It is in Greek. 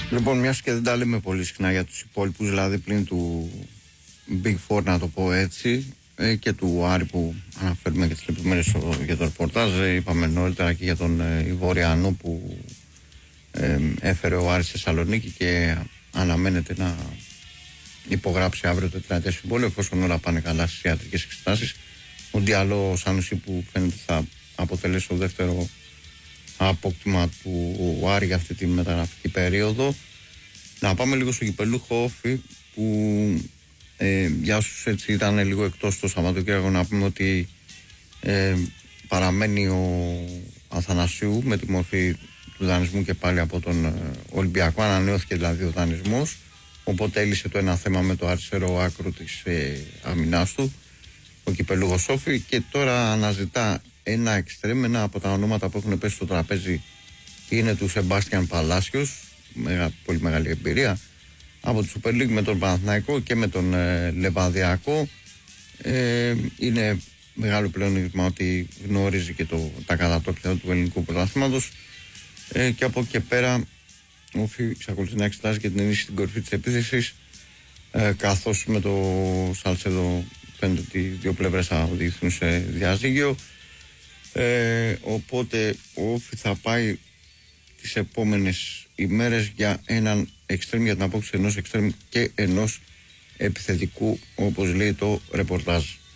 Λοιπόν, μιας και δεν τα λέμε πολύ συχνά για τους υπόλοιπους, δηλαδή πλην του Big Four, να το πω έτσι, και του Άρη που αναφέρουμε και τις λεπτομέρειες για το ρεπορτάζ, είπαμε νωρίτερα και για τον Ivorianu που έφερε ο Άρης στη Θεσσαλονίκη και αναμένεται να υπογράψει αύριο το τετραετές συμβόλαιο, εφόσον όλα πάνε καλά στις ιατρικές εξετάσεις. Ο Διαλό Σάνουσι που φαίνεται θα αποτελέσει το δεύτερο απόκτημα του Άρη για αυτή τη μεταγραφική περίοδο. Να πάμε λίγο στο κυπελούχο Όφη που για όσους έτσι ήταν λίγο εκτός το Σαββατοκύριακο, να πούμε ότι παραμένει ο Αθανασίου με τη μορφή του δανεισμού και πάλι από τον Ολυμπιακό. Ανανεώθηκε δηλαδή ο δανεισμός, οπότε έλυσε το ένα θέμα με το αριστερό άκρο της αμυνάς του ο κυπελούχος Όφη, και τώρα αναζητά ένα εξτρέμ. Ένα από τα ονόματα που έχουν πέσει στο τραπέζι είναι του Σεμπάστιαν Παλάσιος, πολύ μεγάλη εμπειρία από τη Super League με τον Παναθηναϊκό και με τον Λεβαδιακό. Είναι μεγάλο πλεονέκτημα ότι γνωρίζει και τα κατατόπια του ελληνικού πρωταθλήματος, και από εκεί και πέρα ο Όφη εξακολουθεί να εξετάζει και την ενίσχυση στην κορυφή της επίθεσης, καθώς με το Σάλσεδο φαίνεται ότι οι δύο πλευρές θα οδηγηθούν σε διαζύγιο. Οπότε ο Όφη θα πάει τις επόμενες ημέρες για έναν εξτρέμ, για την απόκτηση ενός εξτρέμ και ενός επιθετικού, όπως λέει το ρεπορτάζ.